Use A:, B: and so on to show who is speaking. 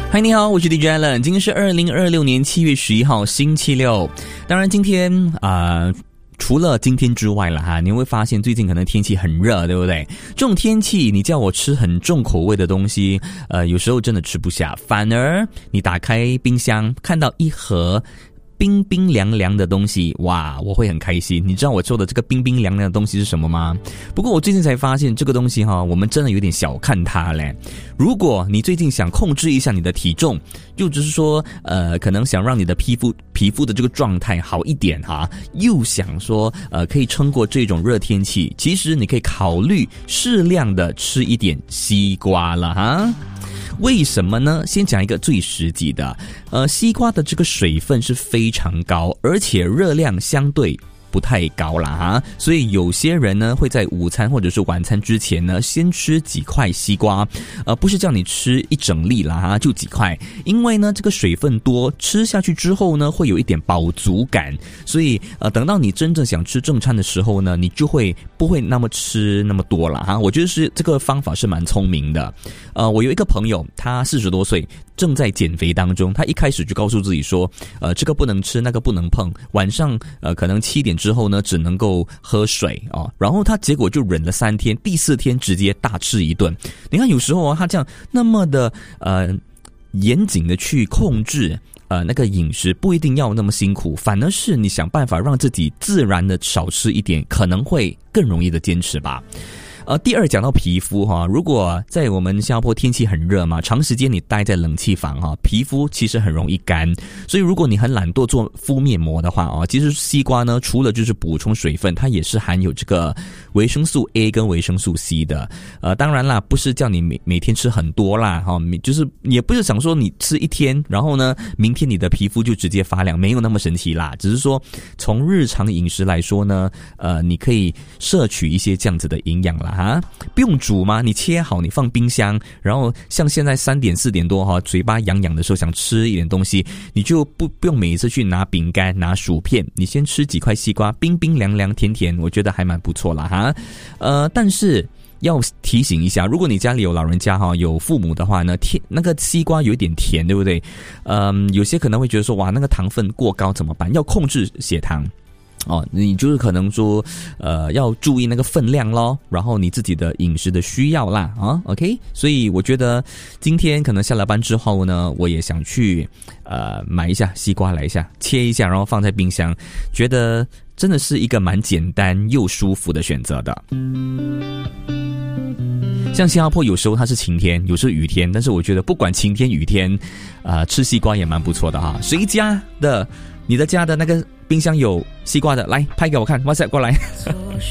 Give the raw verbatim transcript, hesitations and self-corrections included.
A: 嗨，你好，我是 D J Allen， 今天是二零二六年七月十一号星期六。当然今天啊、呃除了今天之外了哈，你会发现最近可能天气很热，对不对？这种天气你叫我吃很重口味的东西，呃，有时候真的吃不下。反而你打开冰箱，看到一盒冰冰凉凉的东西，哇，我会很开心。你知道我做的这个冰冰凉凉的东西是什么吗？不过我最近才发现这个东西哈，我们真的有点小看它嘞。如果你最近想控制一下你的体重，又只是说呃，可能想让你的皮肤皮肤的这个状态好一点哈，又想说呃可以撑过这种热天气，其实你可以考虑适量的吃一点西瓜了哈。为什么呢？先讲一个最实际的，呃，西瓜的这个水分是非常高，而且热量相对不太高啦哈，所以有些人呢会在午餐或者是晚餐之前呢，先吃几块西瓜，呃，不是叫你吃一整粒啦哈，就几块，因为呢这个水分多，吃下去之后呢会有一点饱足感，所以呃等到你真正想吃正餐的时候呢，你就会不会那么吃那么多啦哈。我觉得是这个方法是蛮聪明的。呃，我有一个朋友，他四十多岁，正在减肥当中，他一开始就告诉自己说，呃，这个不能吃，那个不能碰，晚上呃可能七点之后呢，只能够喝水哦。然后他结果就忍了三天，第四天直接大吃一顿。你看有时候啊，他这样那么的呃严谨的去控制呃那个饮食，不一定要那么辛苦，反而是你想办法让自己自然的少吃一点，可能会更容易的坚持吧。呃，第二讲到皮肤哈，如果在我们新加坡天气很热嘛，长时间你待在冷气房哈，皮肤其实很容易干，所以如果你很懒惰做敷面膜的话哦，其实西瓜呢，除了就是补充水分，它也是含有这个维生素 A 跟维生素 C 的。呃，当然啦，不是叫你每每天吃很多啦哈，就是也不是想说你吃一天，然后呢，明天你的皮肤就直接发亮，没有那么神奇啦。只是说从日常饮食来说呢，呃，你可以摄取一些这样子的营养啦。啊，不用煮吗？你切好，你放冰箱，然后像现在三点四点多哈，嘴巴痒痒的时候想吃一点东西，你就不不用每一次去拿饼干、拿薯片，你先吃几块西瓜，冰冰凉凉、甜甜，我觉得还蛮不错啦哈。呃，但是要提醒一下，如果你家里有老人家哈，有父母的话呢，甜那个西瓜有一点甜，对不对？嗯，有些可能会觉得说，哇，那个糖分过高怎么办？要控制血糖。哦，你就是可能说，呃，要注意那个分量咯，然后你自己的饮食的需要啦，啊 ，OK， 所以我觉得今天可能下了班之后呢，我也想去呃买一下西瓜来一下，切一下，然后放在冰箱，觉得真的是一个蛮简单又舒服的选择的。像新加坡有时候它是晴天，有时候雨天，但是我觉得不管晴天雨天，呃，吃西瓜也蛮不错的哈。谁家的你的家的那个冰箱有西瓜的，来拍给我看 ，WhatsApp 过来。